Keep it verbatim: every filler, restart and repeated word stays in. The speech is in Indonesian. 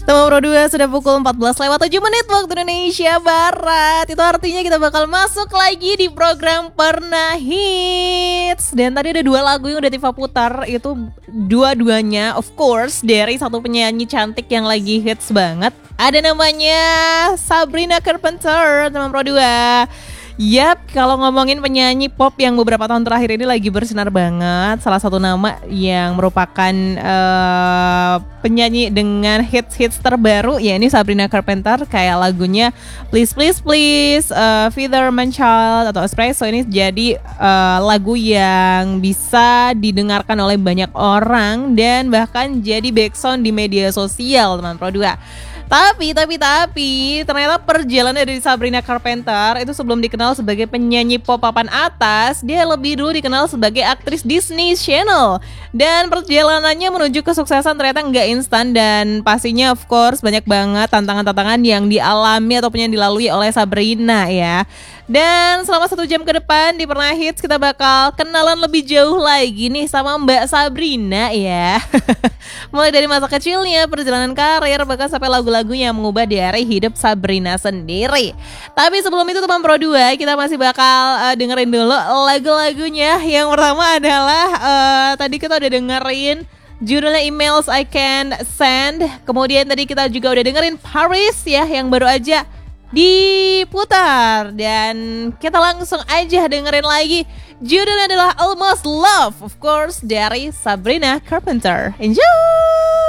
Teman Pro dua sudah pukul empat belas lewat tujuh menit waktu Indonesia Barat. Itu artinya kita bakal masuk lagi di program Pernah Hits. Dan tadi ada dua lagu yang udah Tifa putar. Itu dua-duanya of course dari satu penyanyi cantik yang lagi hits banget. Ada namanya Sabrina Carpenter, teman Pro dua. Yap, kalau ngomongin penyanyi pop yang beberapa tahun terakhir ini lagi bersinar banget, salah satu nama yang merupakan uh, penyanyi dengan hits-hits terbaru, ya ini Sabrina Carpenter. Kayak lagunya Please Please Please, uh, Feather Man Child atau Espresso, ini jadi uh, lagu yang bisa didengarkan oleh banyak orang dan bahkan jadi backsound di media sosial, teman Pro dua. Tapi, tapi, tapi, ternyata perjalanan dari Sabrina Carpenter itu sebelum dikenal sebagai penyanyi pop papan atas, dia lebih dulu dikenal sebagai aktris Disney Channel. Dan perjalanannya menuju kesuksesan ternyata nggak instan dan pastinya of course banyak banget tantangan-tantangan yang dialami ataupun yang dilalui oleh Sabrina ya. Dan selama satu jam ke depan di Pernah Hits kita bakal kenalan lebih jauh lagi nih sama Mbak Sabrina ya. Mulai dari masa kecilnya, perjalanan karir, bahkan sampai lagu-lagu yang mengubah dari hidup Sabrina sendiri. Tapi sebelum itu teman Pro dua, kita masih bakal uh, dengerin dulu lagu-lagunya. Yang pertama adalah uh, tadi kita udah dengerin judulnya Emails I Can Send. Kemudian tadi kita juga udah dengerin Paris ya, yang baru aja diputar. Dan kita langsung aja dengerin lagi. Judulnya adalah Almost Love, of course, dari Sabrina Carpenter. Enjoy!